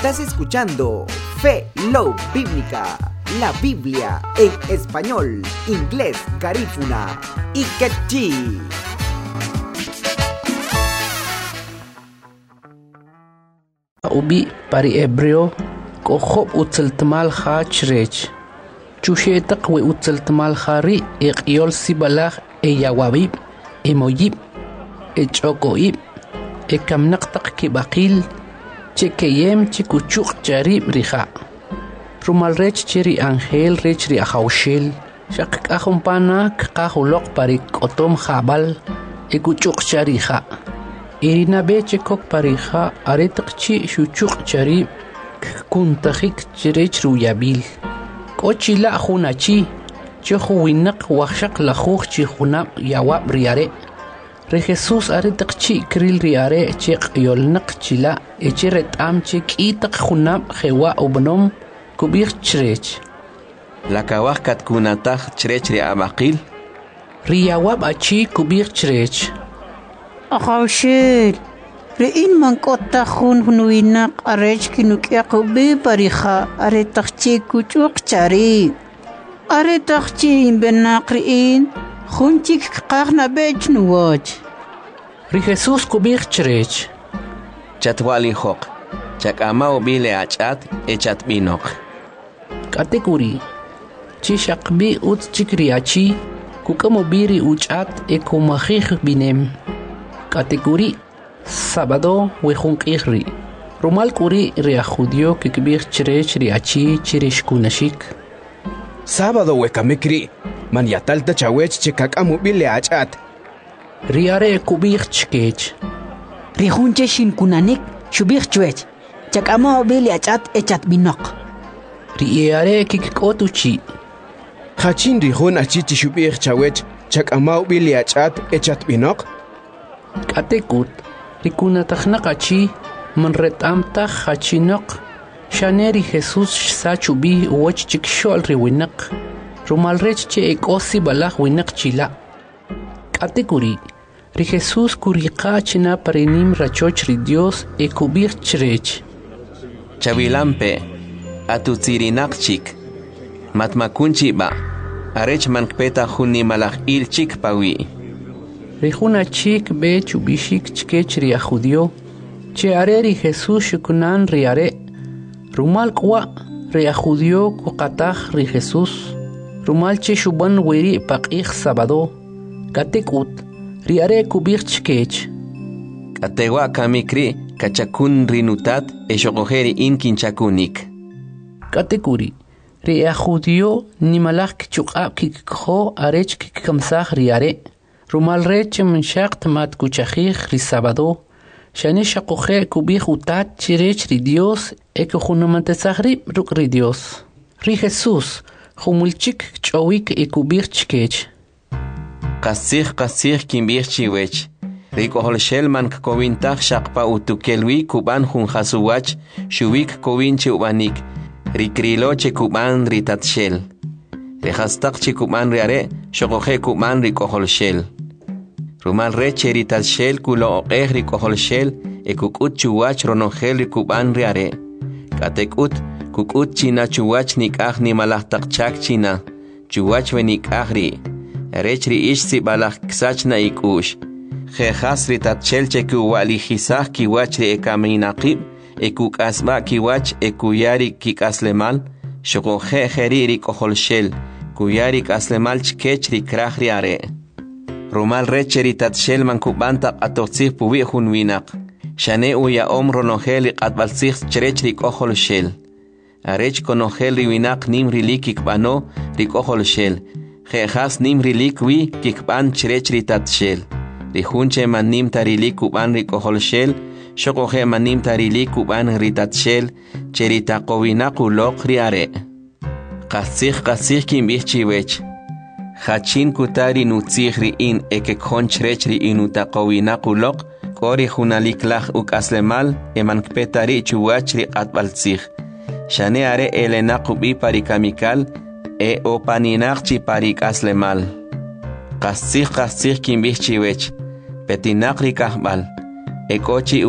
Estás escuchando Fe Love Bíblica, la Biblia en español, inglés, garífuna y quechí. Ubi pari hebreo koho utzeltmal ha chrech. Chushetak we utzeltmal hari iqyol sibalach yawabib emoyib chokoib kamnaqtaq kibaqil chekeyem chikuchuk charib riha. Rumal rech chiri angel rech ri ahaushel shaq ahompana kahulok pari kotom habal ekuchuk chariha. Irina beche kok parija aretaqchi shuchuq charib kuntakhik chirech ruyabil kochila hunachi chohu winaq waqshaq lahuq chi hunab yawab riare re Jesus aretaqchi kril riare cheq yolnaq chila echeret amche kitaq hunab hewa ubnom kubir chrech la kawaq katkunataq chrech ri abaqil riyawab achi kubir chrech Ahaushel, rein man kota hun hunuinak arech kinukiako be pariha aretachchi kuchuk chari. Aretachchi imbenak rein hunchik kakna bech nuwaj. Ri Jesus kubir chrech chatwali hok chakama ubile achat echat binok kategori chi shaqbi ut chikriachi kukamobiri uchat ekumahih binem Categoría sábado wejunqihri Rumal kuri ria judio kikbir chrech riachi chirish kunashik Sábado wekamikri man yatalta chawech chikakamu bile achat Riare kubir chkech Rihunche shin kunanik shubir chwech chakama bili achat echat binok Riare kikikotuchi Hachin rihun achichi shubir chawech chakama bile achat echat binok Katekut rikunataxnaqachi manretamta hachinok shaneri Jesus sachubi woch chikshol riwinaq rumalrech che ekosi balaj winaq chila Katekuri ri Jesus kuriqa china parenim rachoch ri Dios ekubir chrech chavilampe atutsirinaqchik matmakunchi ba arech mankpeta hunni malaj ilchik pawi Rihuna chik be chubishik chkech ria judio che areri Jesus shukunan riare rumal kwa ria judio kuqataj ri Jesus rumal che shuban wiri paqih sábado katekut riare kubir chkech katewa kamikri kachakun rinutat eshoqojeri inkinchakunik katekuri ria judio nimalaj kichuqab kikho arech kikamsaj riare Rumal reche menshaqt mat kuchajij ri sábado shani shaqoje kubij utat chirech ri Dios ekujunamantesajri ruk ri Dios ri Jesus humulchik chowik ekubij chkech qasij kimbij chiwech rikohol shelman kowintaj shaqpa utukelwi kuban jun hasuwach shubik kowinchi ubanik rikriloche kuban ritatshel rehastaq chikuban riare shoqoje kuban rikohol shel Rumal reche ritatshel kulo oqej rikohol shel ekukut chuwach ronojel rikuban riare katekut kukut china chuwach nikaj ni malajtaq chak china chuwach venikaj ri rech ri ish si balaj ksachna ikush jejas ritatshel chekuwalijisaj kiwach ri ekaminaqib ekukasba kiwach ekuyari kikaslemal shoqoje jeri rikohol shel kuyari kaslemal chkech rikraj riare Rumal reche ritatshel mankubanta atotzih pubi hunwinaq shane uya ronojel qatbalsih chrech rikohol shel arech konojel riwinaq nim rilik ikbano rikohol shel jejas nim rilik wi kikban chrech ritatshel rihunche manim tarilik kuban rikohol shel shoqoje manim tarilik kuban ritatshel cheritaqowinaq uloq riare qasij kimbij chiwech Hachin kutari nutzihri in ekekon chrechri inutaqowinaquloq kori junaliklaj ukaslemal emankpetari chuwachri qatbaltzih shane are elenaqubi parikamikal opaninaqchi parikaslemal qasij kimbij chiwech petinaqri kahbal ekochi